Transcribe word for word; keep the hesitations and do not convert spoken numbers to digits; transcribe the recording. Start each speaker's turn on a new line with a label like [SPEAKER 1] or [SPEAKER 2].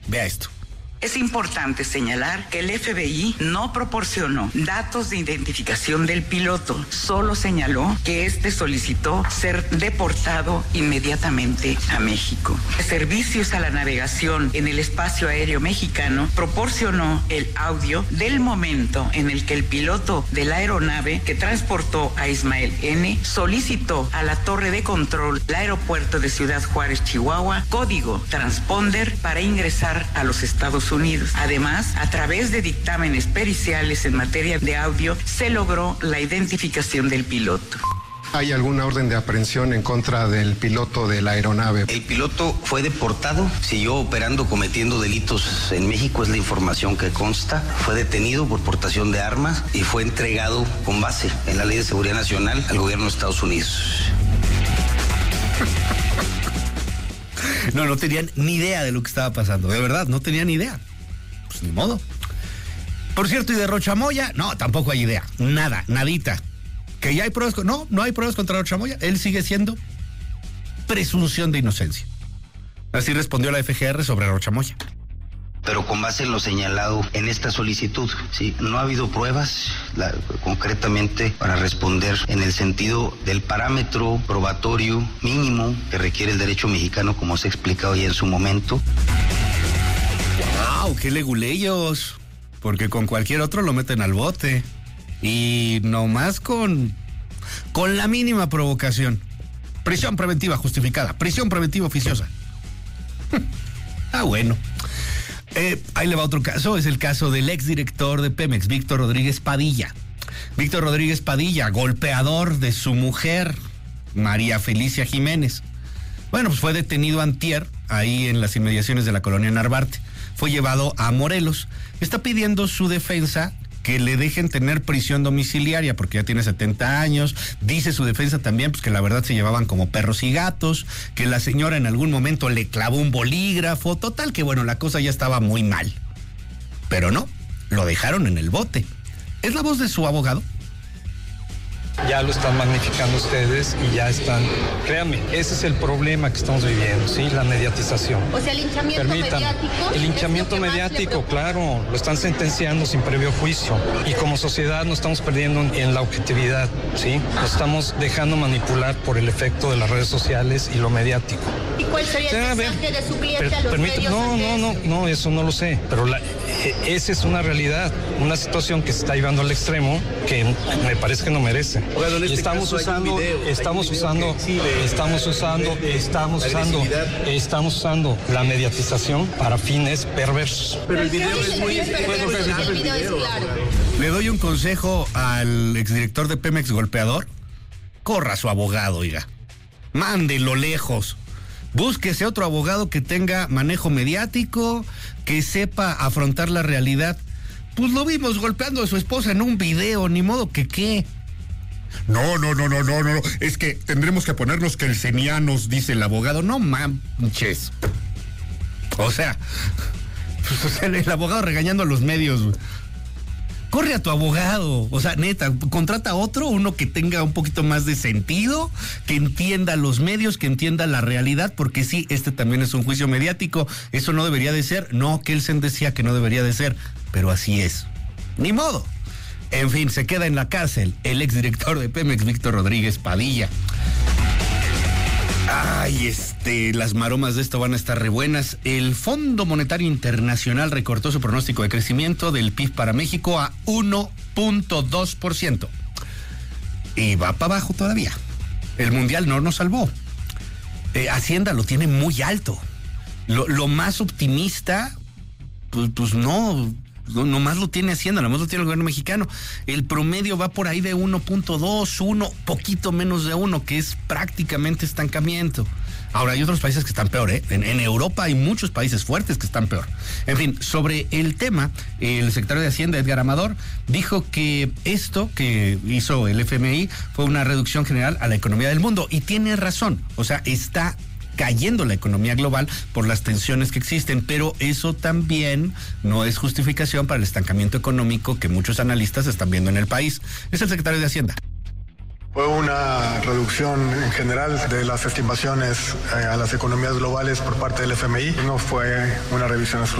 [SPEAKER 1] Vea esto.
[SPEAKER 2] Es importante señalar que el F B I no proporcionó datos de identificación del piloto, solo señaló que este solicitó ser deportado inmediatamente a México. Servicios a la navegación en el espacio aéreo mexicano proporcionó el audio del momento en el que el piloto de la aeronave que transportó a Ismael N. solicitó a la torre de control del aeropuerto de Ciudad Juárez, Chihuahua, código transponder para ingresar a los Estados Unidos. Además, a través de dictámenes periciales en materia de audio, se logró la identificación del piloto.
[SPEAKER 3] ¿Hay alguna orden de aprehensión en contra del piloto de la aeronave?
[SPEAKER 4] El piloto fue deportado, siguió operando, cometiendo delitos en México, es la información que consta. Fue detenido por portación de armas y fue entregado con base en la Ley de Seguridad Nacional al gobierno de Estados Unidos.
[SPEAKER 1] No, no tenían ni idea de lo que estaba pasando, de verdad, no tenían ni idea. Pues ni modo. Por cierto, ¿y de Rochamoya? No, tampoco hay idea, nada, nadita. ¿Que ya hay pruebas? Con... No, no hay pruebas contra Rochamoya, él sigue siendo presunción de inocencia. Así respondió la F G R sobre Rochamoya.
[SPEAKER 4] Pero con base en lo señalado en esta solicitud, ¿sí? No ha habido pruebas la, concretamente para responder en el sentido del parámetro probatorio mínimo que requiere el derecho mexicano, como se ha explicado ya en su momento.
[SPEAKER 1] ¡Wow! ¡Qué leguleyos! Porque con cualquier otro lo meten al bote. Y nomás con, con la mínima provocación. Prisión preventiva justificada, prisión preventiva oficiosa. Ah, bueno. Eh, ahí le va otro caso, es el caso del exdirector de Pemex, Víctor Rodríguez Padilla. Víctor Rodríguez Padilla, golpeador de su mujer, María Felicia Jiménez. Bueno, pues fue detenido antier, ahí en las inmediaciones de la colonia Narvarte. Fue llevado a Morelos. Está pidiendo su defensa que le dejen tener prisión domiciliaria porque ya tiene setenta años. Dice su defensa también pues que la verdad se llevaban como perros y gatos, que la señora en algún momento le clavó un bolígrafo, total que bueno, la cosa ya estaba muy mal. Pero no, lo dejaron en el bote. ¿Es la voz de su abogado?
[SPEAKER 5] Ya lo están magnificando ustedes y ya están, créanme, ese es el problema que estamos viviendo, ¿sí? La mediatización.
[SPEAKER 6] O sea, el linchamiento
[SPEAKER 5] Permítanme,
[SPEAKER 6] mediático.
[SPEAKER 5] El linchamiento mediático, claro, lo están sentenciando sin previo juicio. Y como sociedad nos estamos perdiendo en la objetividad, ¿sí? Nos estamos dejando manipular por el efecto de las redes sociales y lo mediático.
[SPEAKER 6] ¿Y cuál sería el mensaje de su cliente a los medios?
[SPEAKER 5] No, no, no, no, eso no lo sé, pero la, e, esa es una realidad, una situación que se está llevando al extremo que me parece que no merece.
[SPEAKER 7] Bueno, en este
[SPEAKER 5] estamos
[SPEAKER 7] caso
[SPEAKER 5] usando,
[SPEAKER 7] video,
[SPEAKER 5] estamos usando, estamos usando, estamos usando, estamos usando la mediatización para fines perversos.
[SPEAKER 7] Pero el video es muy...
[SPEAKER 1] Le doy un consejo al exdirector de Pemex golpeador. Corra a su abogado, oiga. Mándelo lejos. Búsquese otro abogado que tenga manejo mediático, que sepa afrontar la realidad. Pues lo vimos golpeando a su esposa en un video, ni modo que qué. No, no, no, no, no, no, es que tendremos que ponernos que el senianos, dice el abogado. No manches. O sea, pues, o sea, el abogado regañando a los medios. Corre a tu abogado, o sea, neta, contrata a otro, uno que tenga un poquito más de sentido, que entienda los medios, que entienda la realidad, porque sí, este también es un juicio mediático, eso no debería de ser, no, Kelsen decía que no debería de ser, pero así es, ni modo. En fin, se queda en la cárcel el exdirector de Pemex, Víctor Rodríguez Padilla. Ay, este, las maromas de esto van a estar re buenas. El Fondo Monetario Internacional recortó su pronóstico de crecimiento del P I B para México a uno punto dos por ciento. Y va para abajo todavía. El Mundial no nos salvó. Eh, Hacienda lo tiene muy alto. Lo, lo más optimista, pues, pues no... No, nomás lo tiene Hacienda, nomás lo tiene el gobierno mexicano. El promedio va por ahí de uno punto dos, uno, poquito menos de uno, que es prácticamente estancamiento. Ahora, hay otros países que están peor, ¿eh? En, en Europa hay muchos países fuertes que están peor. En fin, sobre el tema, el secretario de Hacienda, Edgar Amador, dijo que esto que hizo el F M I fue una reducción general a la economía del mundo. Y tiene razón, o sea, está cayendo la economía global por las tensiones que existen, pero eso también no es justificación para el estancamiento económico que muchos analistas están viendo en el país. Es el secretario de Hacienda.
[SPEAKER 8] Fue una reducción en general de las estimaciones eh, a las economías globales por parte del F M I. No fue una revisión